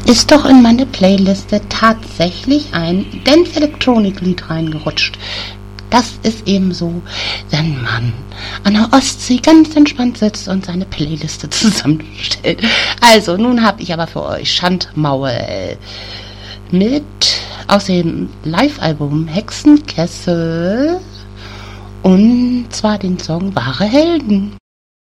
ist doch in meine Playliste tatsächlich ein Dance-Elektronik-Lied reingerutscht. Das ist eben so, wenn man an der Ostsee ganz entspannt sitzt und seine Playliste zusammenstellt. Also, nun habe ich aber für euch Schandmaul mit aus dem Live-Album Hexenkessel und zwar den Song Wahre Helden.